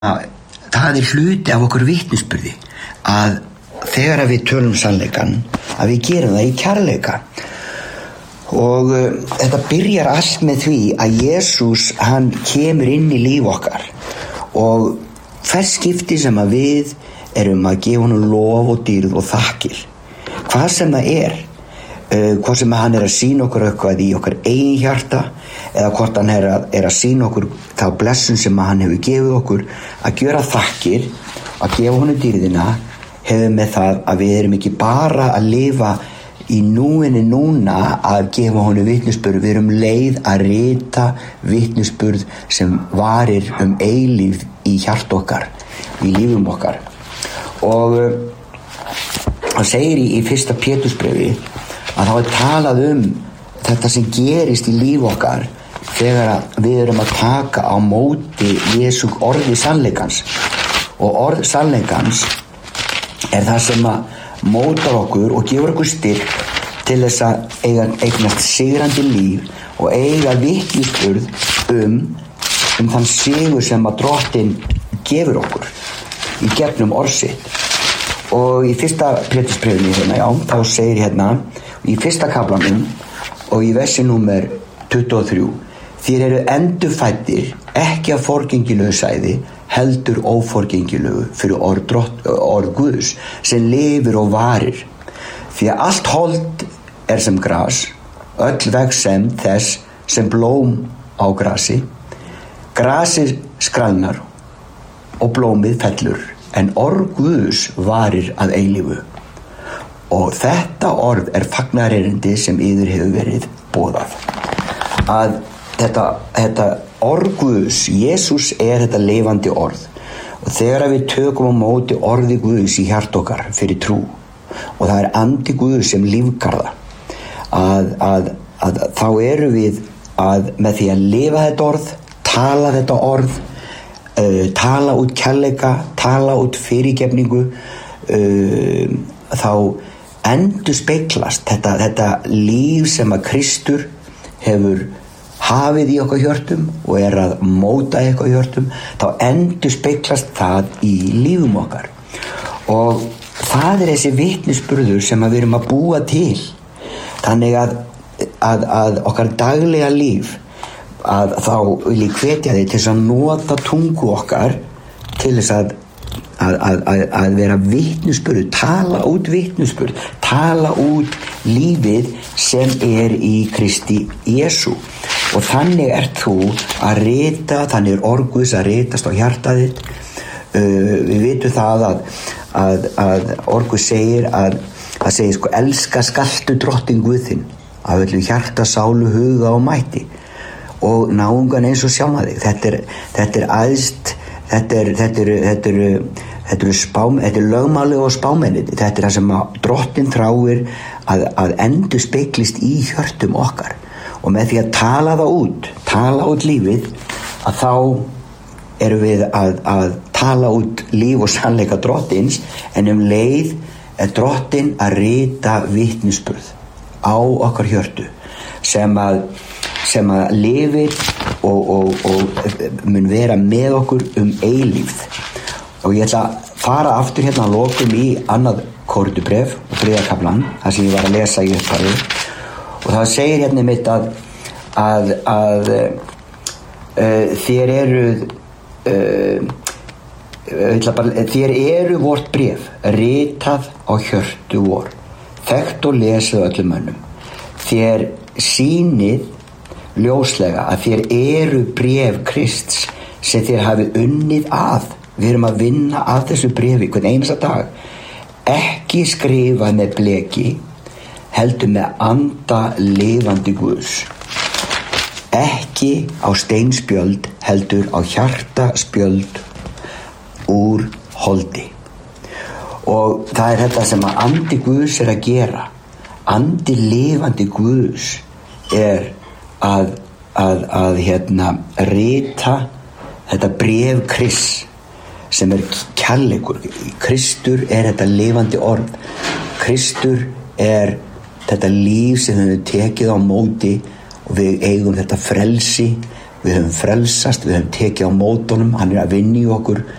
það hluti af okkur vitnisburði að þegar við tölum sannleikann að við gerum það í kærleika. Og þetta byrjar allt með því að Jesús, hann kemur inn í líf okkar, og hvert skipti sem að við erum að gefa honum lof og dýrð og þakkir, hvað sem það hvort sem hann að sýna okkur eitthvað í okkar eigin hjarta eða hvort hann að sýna okkur þá blessun sem hann hefur gefið okkur, að gjöra þakkir, að gefa honum dýrðina, hefur með það að við erum ekki bara að lifa í núinu núna að gefa honum vitnisburð, við erum leið að rita vitnisburð sem varir eilífð í hjart okkar, í lífum okkar. Og hann segir í 1. Pétursbréfi að þá talað þetta sem gerist í líf okkar þegar við erum að taka á móti Jesú orði sannleikans. Og orð sannleikans það sem að mótar okkur og gefur okkur styrk til þess að eignast sigrandi líf og eiga vitnisburð þann sigur sem að Drottinn gefur okkur í gegnum orð sitt. Og í 1. Pétursbréfinu þá segir í 1. kaflanum og í versi númer 23: þér eru endurfæddir ekki af forgengilegu sæði, heldur óforgengilegu fyrir orð Guðs sem lifir og varir. Því að allt hold sem gras, öll vegsemd þess sem blóm á grasi. Grasið skrælnar og blómið fellur, en orð Guðs varir að eilífu. Og þetta orð fagnaðarerindi sem yður hefur verið boðað. Að þetta orð Guðs, Jesús þetta lifandi orð. Og þegar við tökum á móti orði Guðs í hjart okkar fyrir trú, og það andi Guðs sem lífgarða, að þá erum við að með því að lifa þetta orð, tala þetta orð, tala út kærleika, tala út fyrirgefningu, þá endurspeglast þetta líf sem að Kristur hefur hafið í okkar hjörtum og að móta í okkar hjörtum, þá endurspeglast það í lífum okkar. Og það þessi vitnisburður sem við erum að búa til, þannig að okkar daglega líf, að þá vil ég hvetja þig til þess að nota tungu okkar til þess að vera vitnisburður, tala út vitnisburð, tala út lífið sem í Kristi Jesú. Og þannig þú að rita, þannig orð Guðs að ritast á hjartað þitt. Við vitum það að orð Guðs segir það segir elska skaltu Drottinn Guð þinn af öllu hjarta, sálu, huga og mætti, og náungan eins og sjálfan þig. Þetta æðst, þetta er lögmálið og spámennið. Þetta það sem að Drottinn þráir að endurspeglist í hjörtum okkar. Og með því að tala það út, tala út lífið, að þá erum við að tala út líf og sannleika Drottins, en leið Drottinn að rita vitnisburð á okkar hjörtu sem að lifir og mun vera með okkur eilífð. Og ég ætla að fara aftur að lokum í annað Korinthubréf og 3. kaflan, þar sem ég var að lesa í upphafi. Og það segir mitt að þér eru vort bréf ritað á hjörtu vor, þekkt og lesið öllum mönnum. Þér sýnið ljóslega að þér eru bréf Krists sem þér hafið unnið að. Við erum að vinna að þessu bréfi hvern einasta dag, ekki skrifað með bleki, heldur með anda lifandi Guðs, ekki á steinspjöld, heldur á hjartaspjöld úr holdi. Og það þetta sem að andi Guðs að gera. Andi lifandi Guðs að rita þetta bréf Krists sem kærleikur. Kristur þetta lifandi orð. Kristur þetta líf sem við höfum tekið á móti, og við eigum þetta frelsi við höfum frelsast, við höfum tekið á mótunum, hann er að vinna í okkur